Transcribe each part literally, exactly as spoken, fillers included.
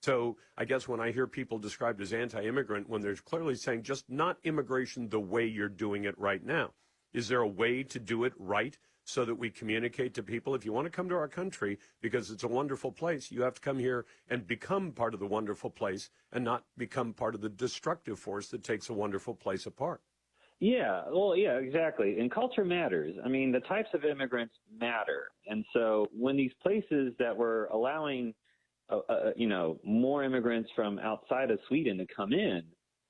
So I guess when I hear people described as anti-immigrant, when they're clearly saying just not immigration the way you're doing it right now, is there a way to do it right so that we communicate to people, if you want to come to our country because it's a wonderful place, you have to come here and become part of the wonderful place and not become part of the destructive force that takes a wonderful place apart? Yeah, well, yeah, exactly. And culture matters. I mean, the types of immigrants matter. And so when these places that were allowing, uh, uh, you know, more immigrants from outside of Sweden to come in,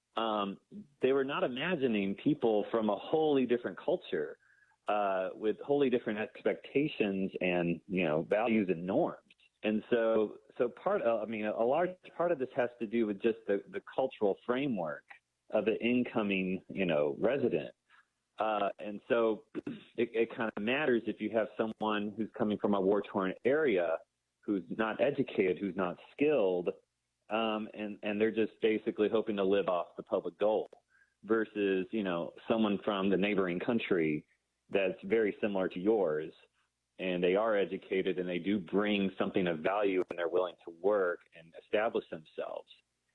um, they were not imagining people from a wholly different culture uh, with wholly different expectations and, you know, values and norms. And so, so part of, I mean, a large part of this has to do with just the, the cultural framework of the incoming, you know, resident. Uh, and so it, it kind of matters if you have someone who's coming from a war-torn area, who's not educated, who's not skilled, um, and, and they're just basically hoping to live off the public dole versus, you know, someone from the neighboring country that's very similar to yours, and they are educated and they do bring something of value and they're willing to work and establish themselves.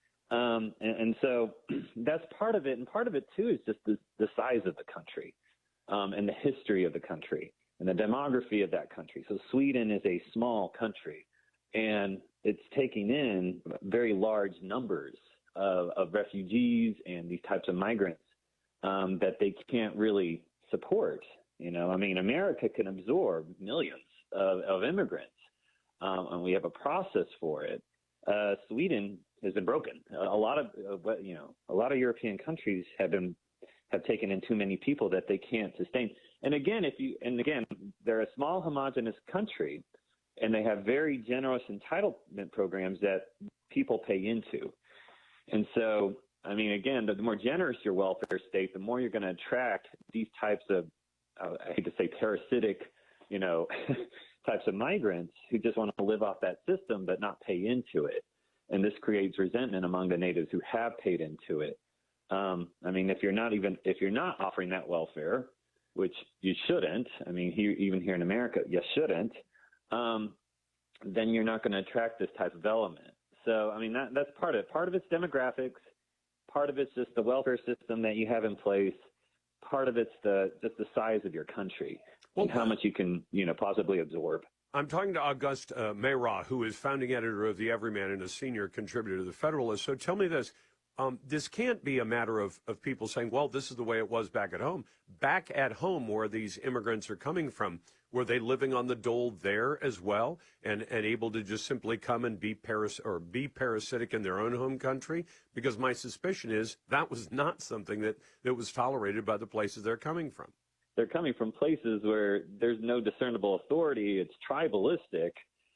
Um, and, and so that's part of it. And part of it, too, is just the, the size of the country um, and the history of the country and the demography of that country. So Sweden is a small country, and it's taking in very large numbers of, of refugees and these types of migrants um, that they can't really support. You know, I mean, America can absorb millions of, of immigrants, um, and we have a process for it. Uh, Sweden has been broken. A lot of, uh, you know, a lot of European countries have been have taken in too many people that they can't sustain. And again, if you and again, they're a small homogenous country, and they have very generous entitlement programs that people pay into. And so, I mean, again, the, the more generous your welfare state, the more you're going to attract these types of, uh, I hate to say, parasitic, you know, types of migrants who just want to live off that system but not pay into it. And this creates resentment among the natives who have paid into it. Um, I mean, if you're not even if you're not offering that welfare, which you shouldn't, I mean, here, even here in America, you shouldn't, um, then you're not going to attract this type of element. So, I mean, that, that's part of it. Part of it's demographics. Part of it's just the welfare system that you have in place. Part of it's the just the size of your country well, and how much you can, you know, possibly absorb. I'm talking to August uh, Meyraw, who is founding editor of The Everyman and a senior contributor to The Federalist. So tell me this. Um, this can't be a matter of, of people saying, well, this is the way it was back at home. Back at home, where these immigrants are coming from, were they living on the dole there as well and, and able to just simply come and be paras- or be parasitic in their own home country? Because my suspicion is that was not something that, that was tolerated by the places they're coming from. They're coming from places where there's no discernible authority. It's tribalistic.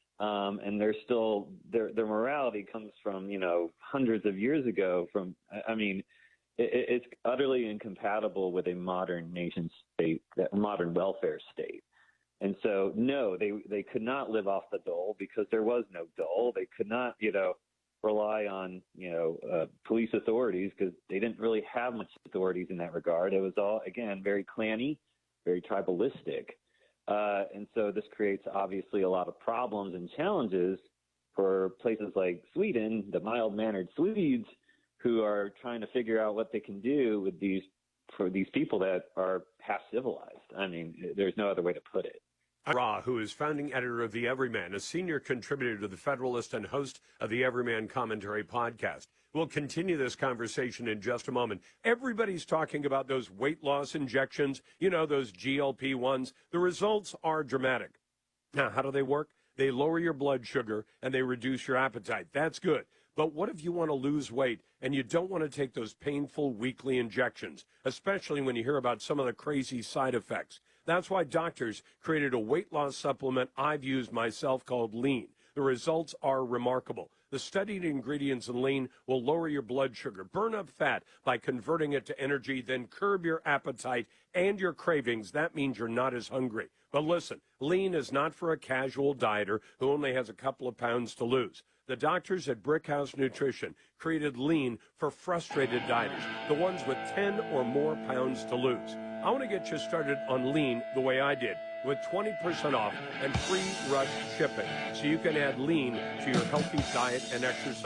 Um, and they're still, their, their morality comes from, you know, hundreds of years ago from, I mean, it, it's utterly incompatible with a modern nation state, a modern welfare state. And so, no, they, they could not live off the dole because there was no dole. They could not, you know, rely on, you know, uh, police authorities because they didn't really have much authorities in that regard. It was all, again, very clanny, very tribalistic. Uh, and so this creates obviously a lot of problems and challenges for places like Sweden, the mild-mannered Swedes, who are trying to figure out what they can do with these for these people that are half civilized. I mean, there's no other way to put it. Ra, who is founding editor of The Everyman, a senior contributor to The Federalist and host of the Everyman Commentary podcast. We'll continue this conversation in just a moment. Everybody's talking about those weight loss injections, you know, those G L P ones. The results are dramatic. Now, how do they work? They lower your blood sugar and they reduce your appetite. That's good. But what if you want to lose weight and you don't want to take those painful weekly injections, especially when you hear about some of the crazy side effects? That's why doctors created a weight loss supplement I've used myself called Lean. The results are remarkable. The studied ingredients in Lean will lower your blood sugar, burn up fat by converting it to energy, then curb your appetite and your cravings. That means you're not as hungry. But listen, Lean is not for a casual dieter who only has a couple of pounds to lose. The doctors at Brickhouse Nutrition created Lean for frustrated dieters, the ones with ten or more pounds to lose. I want to get you started on Lean the way I did, with twenty percent off and free rush shipping, so you can add Lean to your healthy diet and exercise.